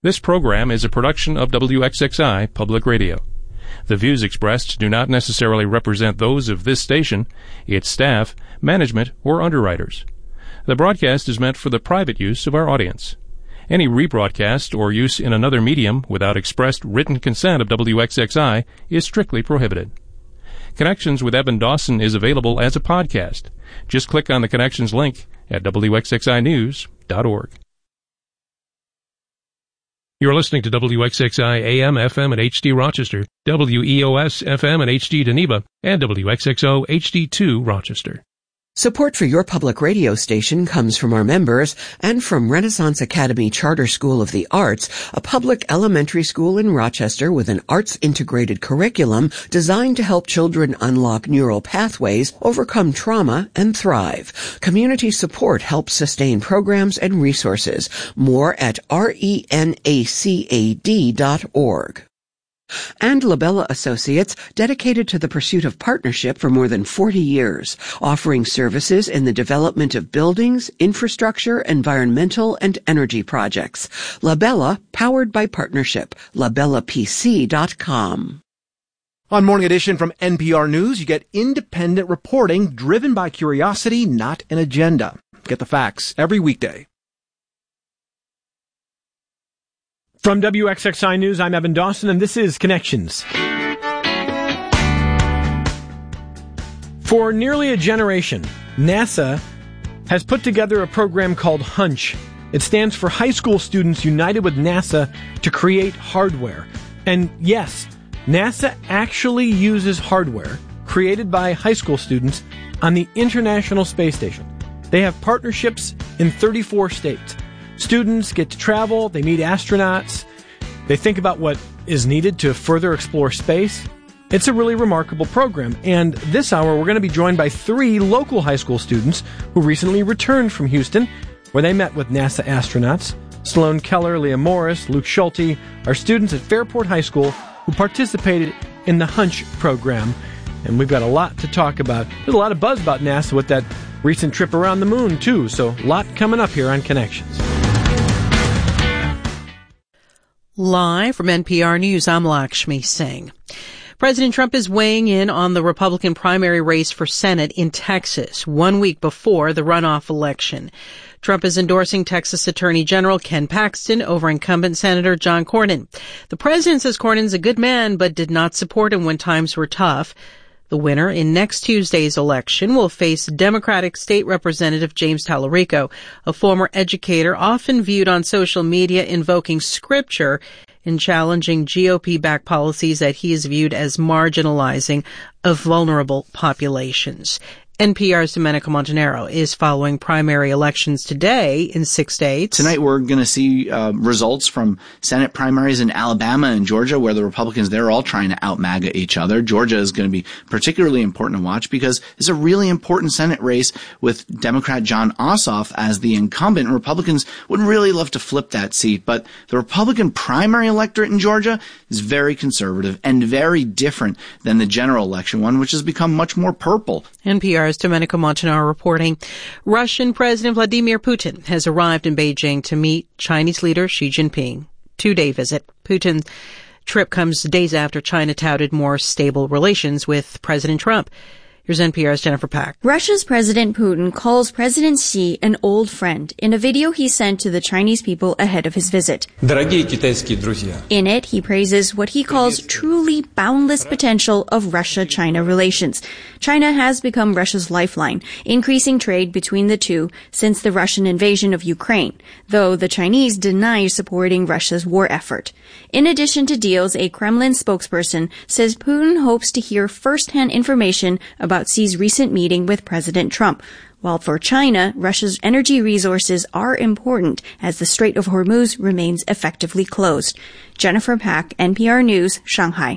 This program is a production of WXXI Public Radio. The views expressed do not necessarily represent those of this station, its staff, management, or underwriters. The broadcast is meant for the private use of our audience. Any rebroadcast or use in another medium without expressed written consent of WXXI is strictly prohibited. Connections with Evan Dawson is available as a podcast. Just click on the Connections link at WXXInews.org. You're listening to WXXI AM, FM, and HD Rochester, WEOS, FM, and HD Geneva, and WXXO HD2 Rochester. Support for your public radio station comes from our members and from Renaissance Academy Charter School of the Arts, a public elementary school in Rochester with an arts-integrated curriculum designed to help children unlock neural pathways, overcome trauma, and thrive. Community support helps sustain programs and resources. More at renacad.org. And Labella Associates, dedicated to the pursuit of partnership for more than 40 years, offering services in the development of buildings, infrastructure, environmental, and energy projects. Labella, powered by partnership. LabellaPC.com. On Morning Edition from NPR News, you get independent reporting driven by curiosity, not an agenda. Get the facts every weekday. From WXXI News, I'm Evan Dawson, and this is Connections. For nearly a generation, NASA has put together a program called HUNCH. It stands for High School Students United with NASA to Create Hardware. And yes, NASA actually uses hardware created by high school students on the International Space Station. They have partnerships in 34 states. Students get to travel, they meet astronauts, they think about what is needed to further explore space. It's a really remarkable program, and this hour we're going to be joined by 3 local high school students who recently returned from Houston, where they met with NASA astronauts. Sloan Keller, Leah Morris, Luke Schulte are students at Fairport High School who participated in the HUNCH program, and we've got a lot to talk about. There's a lot of buzz about NASA with that recent trip around the moon, too, so a lot coming up here on Connections. Live from NPR News, I'm Lakshmi Singh. President Trump is weighing in on the Republican primary race for Senate in Texas, 1 week before the runoff election. Trump is endorsing Texas Attorney General Ken Paxton over incumbent Senator John Cornyn. The president says Cornyn's a good man, but did not support him when times were tough. The winner in next Tuesday's election will face Democratic State Representative James Tallarico, a former educator often viewed on social media invoking scripture in challenging GOP-backed policies that he is viewed as marginalizing of vulnerable populations. NPR's Domenico Montanaro is following primary elections today in 6 states. Tonight we're going to see results from Senate primaries in Alabama and Georgia, where the Republicans, they're all trying to out-MAGA each other. Georgia is going to be particularly important to watch because it's a really important Senate race with Democrat Jon Ossoff as the incumbent. Republicans would really love to flip that seat, but the Republican primary electorate in Georgia is very conservative and very different than the general election one, which has become much more purple. NPR's Domenico Montanaro reporting. Russian President Vladimir Putin has arrived in Beijing to meet Chinese leader Xi Jinping. 2-day visit. Putin's trip comes days after China touted more stable relations with President Trump. Here's NPR's Jennifer Pack. Russia's President Putin calls President Xi an old friend in a video he sent to the Chinese people ahead of his visit. In it, he praises what he calls truly boundless potential of Russia-China relations. China has become Russia's lifeline, increasing trade between the two since the Russian invasion of Ukraine, though the Chinese deny supporting Russia's war effort. In addition to deals, a Kremlin spokesperson says Putin hopes to hear first-hand information about Xi's recent meeting with President Trump. While for China, Russia's energy resources are important as the Strait of Hormuz remains effectively closed. Jennifer Pack, NPR News, Shanghai.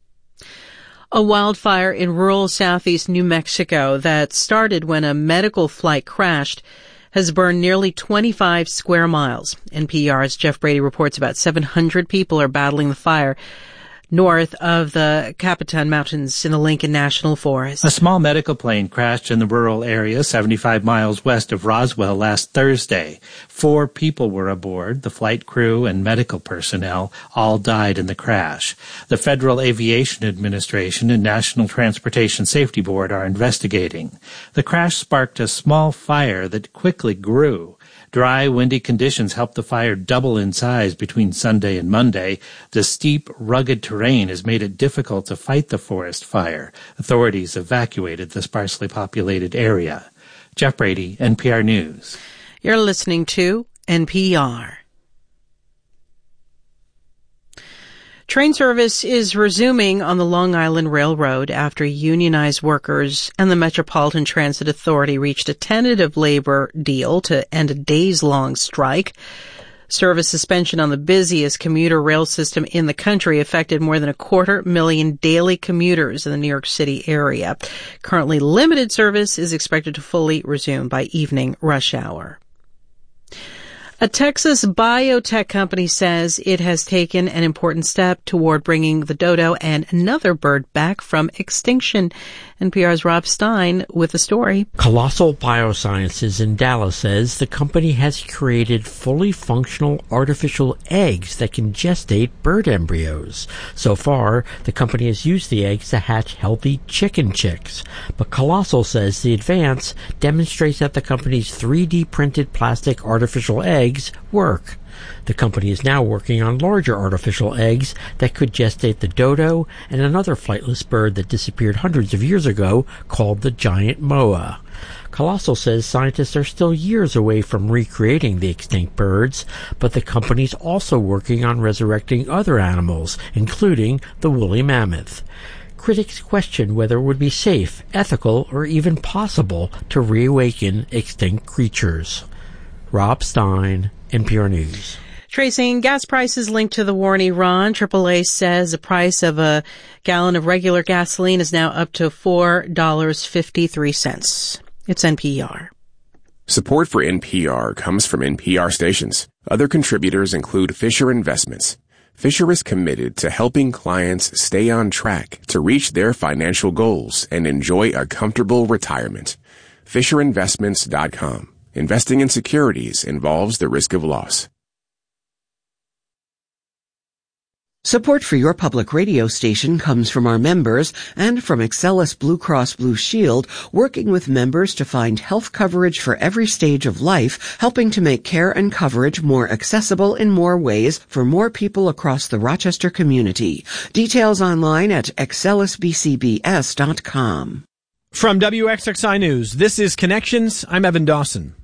A wildfire in rural southeast New Mexico that started when a medical flight crashed has burned nearly 25 square miles. NPR's Jeff Brady reports about 700 people are battling the fire. north of the Capitan Mountains in the Lincoln National Forest. A small medical plane crashed in the rural area 75 miles west of Roswell last Thursday. 4 people were aboard. The flight crew and medical personnel all died in the crash. The Federal Aviation Administration and National Transportation Safety Board are investigating. The crash sparked a small fire that quickly grew. Dry, windy conditions helped the fire double in size between Sunday and Monday. The steep, rugged terrain has made it difficult to fight the forest fire. Authorities evacuated the sparsely populated area. Jeff Brady, NPR News. You're listening to NPR. Train service is resuming on the Long Island Railroad after unionized workers and the Metropolitan Transit Authority reached a tentative labor deal to end a days-long strike. Service suspension on the busiest commuter rail system in the country affected more than 250,000 daily commuters in the New York City area. Currently, limited service is expected to fully resume by evening rush hour. A Texas biotech company says it has taken an important step toward bringing the dodo and another bird back from extinction. NPR's Rob Stein with the story. Colossal Biosciences in Dallas says the company has created fully functional artificial eggs that can gestate bird embryos. So far, the company has used the eggs to hatch healthy chicken chicks. But Colossal says the advance demonstrates that the company's 3D printed plastic artificial eggs work. The company is now working on larger artificial eggs that could gestate the dodo and another flightless bird that disappeared hundreds of years ago called the giant moa. Colossal says scientists are still years away from recreating the extinct birds, but the company's also working on resurrecting other animals, including the woolly mammoth. Critics question whether it would be safe, ethical, or even possible to reawaken extinct creatures. Rob Stein, NPR News. Tracing gas prices linked to the war in Iran, AAA says the price of a gallon of regular gasoline is now up to $4.53. It's NPR. Support for NPR comes from NPR stations. Other contributors include Fisher Investments. Fisher is committed to helping clients stay on track to reach their financial goals and enjoy a comfortable retirement. FisherInvestments.com. Investing in securities involves the risk of loss. Support for your public radio station comes from our members and from Excellus Blue Cross Blue Shield, working with members to find health coverage for every stage of life, helping to make care and coverage more accessible in more ways for more people across the Rochester community. Details online at excellusbcbs.com. From WXXI News, this is Connections. I'm Evan Dawson.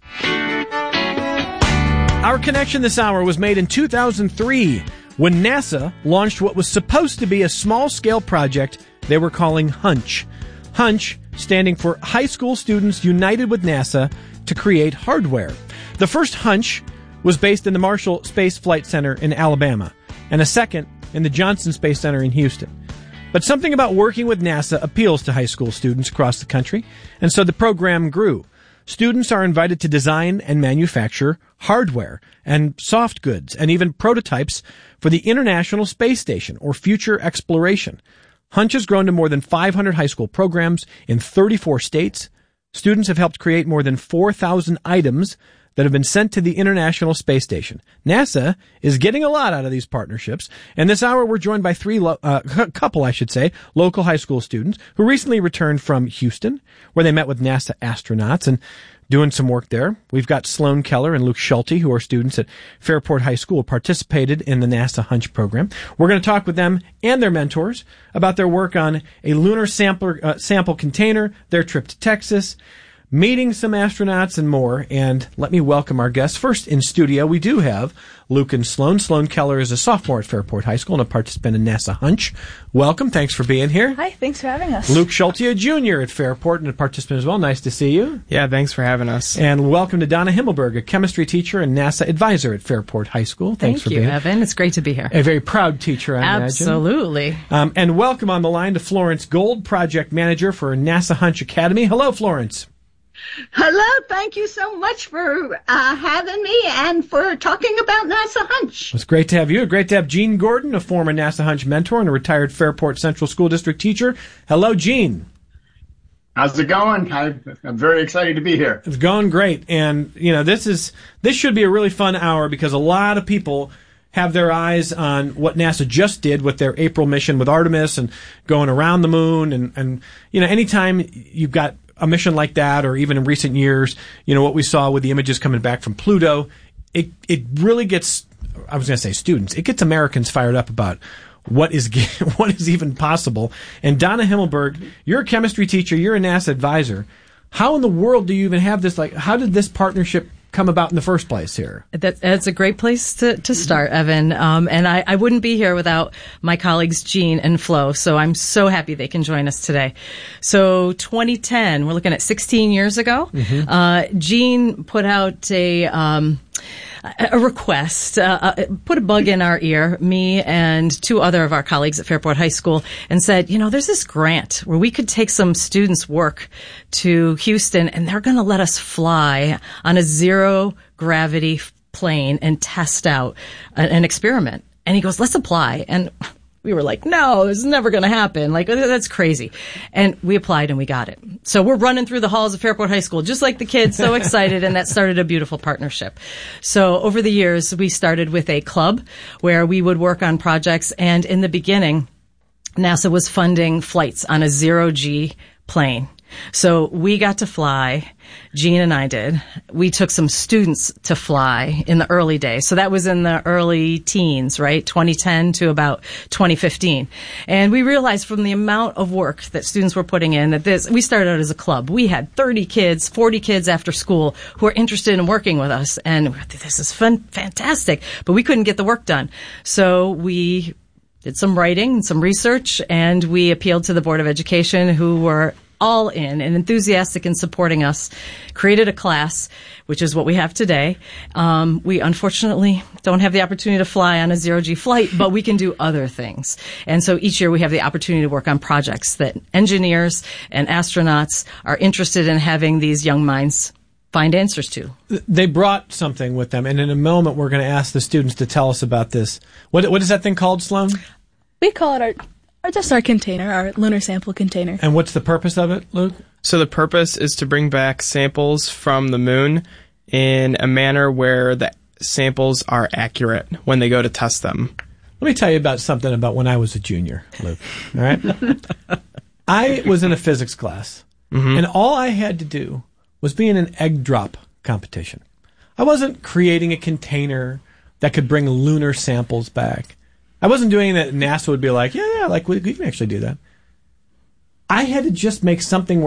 Our connection this hour was made in 2003 when NASA launched what was supposed to be a small-scale project they were calling HUNCH. HUNCH standing for High School Students United with NASA to Create Hardware. The first HUNCH was based in the Marshall Space Flight Center in Alabama, and a second in the Johnson Space Center in Houston. But something about working with NASA appeals to high school students across the country, and so the program grew. Students are invited to design and manufacture hardware and soft goods and even prototypes for the International Space Station or future exploration. HUNCH has grown to more than 500 high school programs in 34 states. Students have helped create more than 4,000 items that have been sent to the International Space Station. NASA is getting a lot out of these partnerships, and this hour we're joined by couple local high school students who recently returned from Houston, where they met with NASA astronauts and doing some work there. We've got Sloan Keller and Luke Schulte, who are students at Fairport High School, participated in the NASA HUNCH program. We're going to talk with them and their mentors about their work on a lunar sample container, their trip to Texas, meeting some astronauts, and more. And let me welcome our guests. First in studio, we do have Luke and Sloan. Sloan Keller is a sophomore at Fairport High School and a participant in NASA HUNCH. Welcome. Thanks for being here. Hi. Thanks for having us. Luke Schulte, a junior at Fairport and a participant as well. Nice to see you. Yeah, thanks for having us. And welcome to Donna Himmelberg, a chemistry teacher and NASA advisor at Fairport High School. Thanks for being here. Thank you, Evan. It's great to be here. A very proud teacher, I imagine. Absolutely. And welcome on the line to Florence Gold, project manager for NASA HUNCH Academy. Hello, Florence. Hello, thank you so much for having me and for talking about NASA Hunch. It's great to have you. Great to have Gene Gordon, a former NASA Hunch mentor and a retired Fairport Central School District teacher. Hello, Gene. How's it going? I'm very excited to be here. It's going great. And, this should be a really fun hour because a lot of people have their eyes on what NASA just did with their April mission with Artemis and going around the moon. And anytime you've got a mission like that, or even in recent years, what we saw with the images coming back from Pluto, it really gets, I was going to say students, it gets Americans fired up about what is even possible. And Donna Himmelberg, you're a chemistry teacher, you're a NASA advisor. How in the world do you even have this, how did this partnership come about in the first place here? That's a great place to start, Evan. And I wouldn't be here without my colleagues Gene and Flo. So I'm so happy they can join us today. So 2010, we're looking at 16 years ago. Mm-hmm. Gene put out a request, put a bug in our ear, me and two other of our colleagues at Fairport High School, and said, there's this grant where we could take some students' work to Houston and they're going to let us fly on a zero gravity plane and test out an experiment. And he goes, let's apply. And we were like, no, this is never going to happen. That's crazy. And we applied and we got it. So we're running through the halls of Fairport High School, just like the kids, so excited. And that started a beautiful partnership. So over the years, we started with a club where we would work on projects. And in the beginning, NASA was funding flights on a zero-G plane. So we got to fly. Gene and I did. We took some students to fly in the early days. So that was in the early teens, right? 2010 to about 2015. And we realized from the amount of work that students were putting in that we started out as a club. We had 30 kids, 40 kids after school who were interested in working with us. And this is fantastic. But we couldn't get the work done. So we did some writing and some research, and we appealed to the Board of Education, who were all in and enthusiastic in supporting us, created a class, which is what we have today. We unfortunately don't have the opportunity to fly on a zero-G flight, but we can do other things. And so each year we have the opportunity to work on projects that engineers and astronauts are interested in having these young minds find answers to. They brought something with them, and in a moment we're going to ask the students to tell us about this. What is that thing called, Sloan? We call it our container, our lunar sample container. And what's the purpose of it, Luke? So the purpose is to bring back samples from the moon in a manner where the samples are accurate when they go to test them. Let me tell you about something about when I was a junior, Luke. All right? I was in a physics class, and all I had to do was be in an egg drop competition. I wasn't creating a container that could bring lunar samples back. I wasn't doing that. NASA would be like, yeah, we can actually do that. I had to just make something where